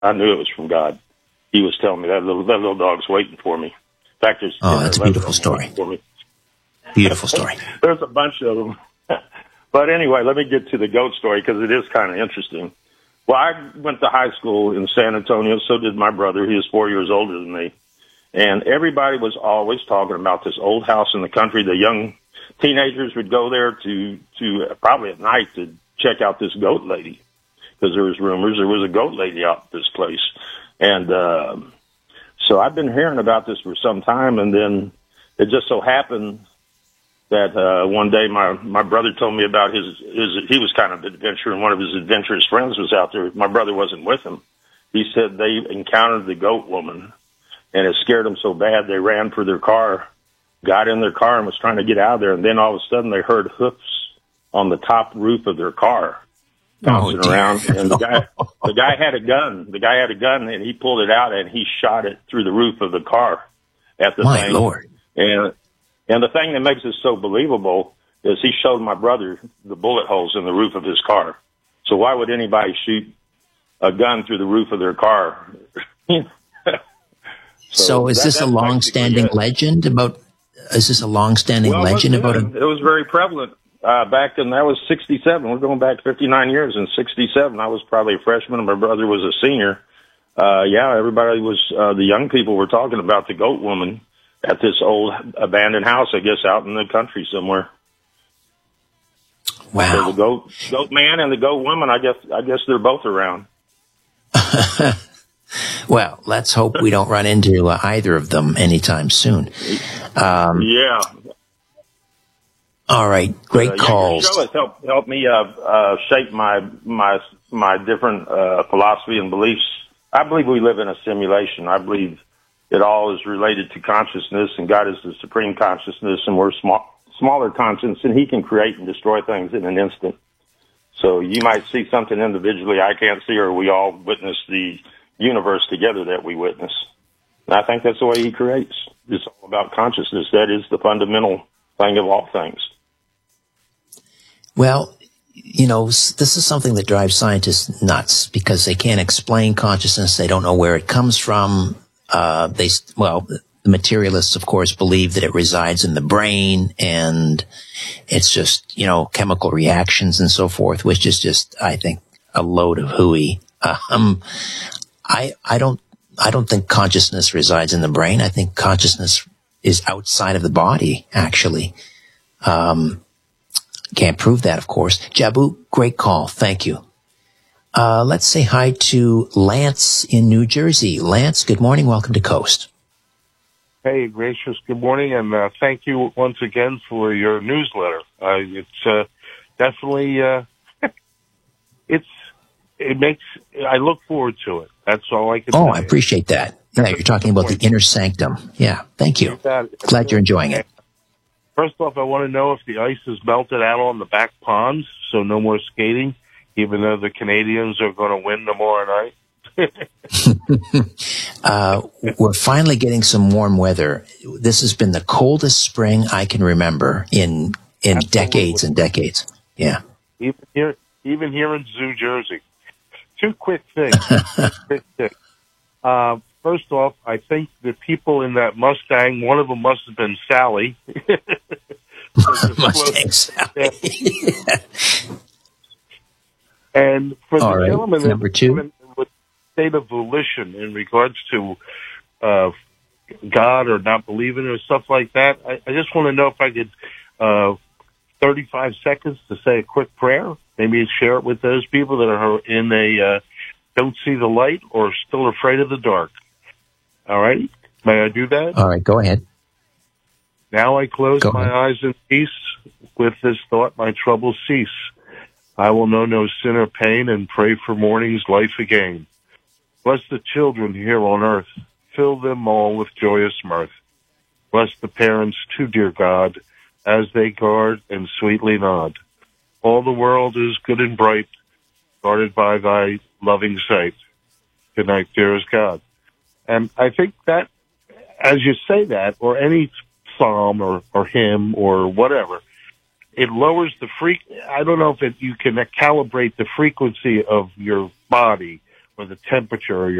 I knew it was from God. He was telling me that little dog's waiting for me. In fact, that's a beautiful story. For me. Beautiful story. There's a bunch of them. But anyway, let me get to the goat story because it is kind of interesting. Well, I went to high school in San Antonio. So did my brother. He was 4 years older than me. And everybody was always talking about this old house in the country. The young teenagers would go there to probably at night to check out this goat lady because there was rumors there was a goat lady out at this place. And so I've been hearing about this for some time, and then it just so happened that one day my brother told me about his he was kind of an adventurer, and one of his adventurous friends was out there. My brother wasn't with him. He said they encountered the goat woman, and it scared them so bad they ran for their car, got in their car, and was trying to get out of there. And then all of a sudden they heard hoofs on the top roof of their car bouncing around. And the guy had a gun. The guy had a gun, and he pulled it out, and he shot it through the roof of the car at the My thing. Lord. And the thing that makes it so believable is he showed my brother the bullet holes in the roof of his car. So why would anybody shoot a gun through the roof of their car? So is this a long-standing legend about? Is this a long-standing legend about? It was very prevalent back in. That was '67. We're going back 59 years. In '67, I was probably a freshman, and my brother was a senior. Everybody was. The young people were talking about the goat woman at this old abandoned house, I guess, out in the country somewhere. Wow. So the goat man and the goat woman, I guess they're both around. Well, let's hope we don't run into either of them anytime soon. Yeah. All right. Great calls. Your show has helped me shape my different philosophy and beliefs. I believe we live in a simulation. I believe it all is related to consciousness, and God is the supreme consciousness, and we're smaller conscience, and He can create and destroy things in an instant. So you might see something individually I can't see, or we all witness the universe together that we witness. And I think that's the way He creates. It's all about consciousness. That is the fundamental thing of all things. Well, this is something that drives scientists nuts because they can't explain consciousness. They don't know where it comes from. The materialists, of course, believe that it resides in the brain and it's just, chemical reactions and so forth, which is just, I think, a load of hooey. I don't think consciousness resides in the brain. I think consciousness is outside of the body, actually. Can't prove that, of course. Jabu, great call. Thank you. Let's say hi to Lance in New Jersey. Lance, good morning. Welcome to Coast. Hey, gracious. Good morning, and thank you once again for your newsletter. It's definitely I look forward to it. That's all I can say. Oh, I appreciate that. Yeah, you're talking about the inner sanctum. Yeah, thank you. Glad you're enjoying it. First off, I want to know if the ice is melted out on the back ponds, so no more skating, even though the Canadians are going to win tomorrow night. We're finally getting some warm weather. This has been the coldest spring I can remember in decades and decades. Yeah. Even here in New Jersey. Two quick things. First off, I think the people in that Mustang, one of them must have been Sally. Mustang Sally. And for all the right. gentleman Number two, with state of volition in regards to God or not believing or stuff like that, I just want to know if I could 35 seconds to say a quick prayer. Maybe share it with those people that are in a don't see the light or still afraid of the dark. All right? May I do that? All right, go ahead. Now I close my eyes in peace. With this thought, my troubles cease. I will know no sin or pain and pray for morning's life again. Bless the children here on earth. Fill them all with joyous mirth. Bless the parents too, dear God, as they guard and sweetly nod. All the world is good and bright, guarded by thy loving sight. Good night, dearest God. And I think that, as you say that, or any psalm or hymn or whatever, it lowers the I don't know if you can calibrate the frequency of your body or the temperature or your